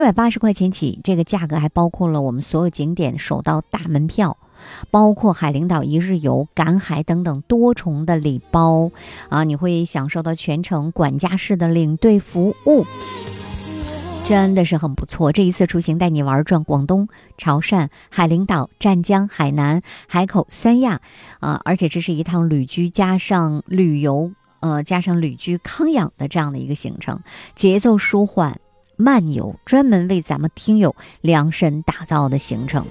块钱起，这个价格还包括了我们所有景点首到大门票，包括海陵岛一日游、赶海等等多重的礼包啊，你会享受到全程管家式的领队服务，真的是很不错。这一次出行带你玩转广东、潮汕、海陵岛、湛江、海南、海口、三亚而且这是一趟旅居加上旅游加上旅居康养的这样的一个行程，节奏舒缓漫游，专门为咱们听友量身打造的行程。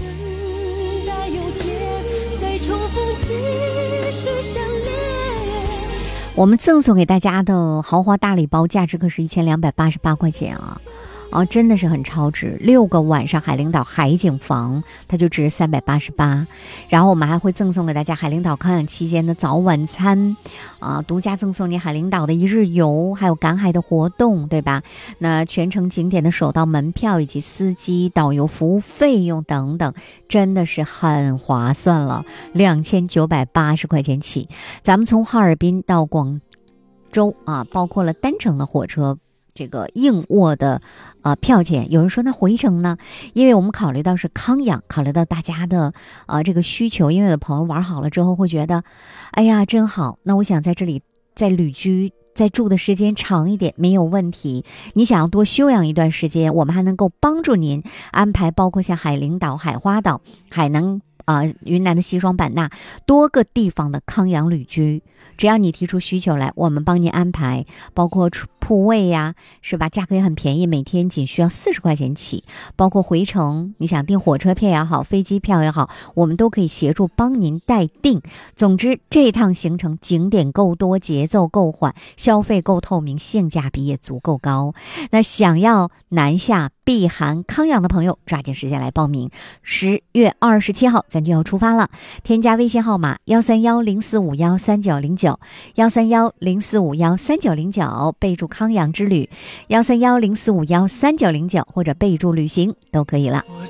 我们赠送给大家的豪华大礼包价值可是1288块钱真的是很超值。6个晚上海陵岛海景房它就值388，然后我们还会赠送给大家海陵岛康养期间的早晚餐独家赠送你海陵岛的一日游，还有赶海的活动，对吧？那全程景点的首到门票以及司机导游服务费用等等，真的是很划算了，2980块钱起。咱们从哈尔滨到广州包括了单程的火车这个硬卧的票钱。有人说那回程呢？因为我们考虑到是康养，考虑到大家的这个需求，因为有的朋友玩好了之后会觉得哎呀真好，那我想在这里再旅居再住的时间长一点没有问题，你想要多休养一段时间，我们还能够帮助您安排包括像海陵岛、海花岛、海南云南的西双版纳多个地方的康养旅居，只要你提出需求来，我们帮您安排，包括铺位呀，是吧？价格也很便宜，每天仅需要40块钱起。包括回程，你想订火车票也好，飞机票也好，我们都可以协助帮您代订。总之，这趟行程景点够多，节奏够缓，消费够透明，性价比也足够高。那想要南下避寒康养的朋友，抓紧时间来报名。10月27号咱就要出发了，添加微信号码13104513909，13104513909，备注康养之旅，13104513909或者备注旅行都可以了。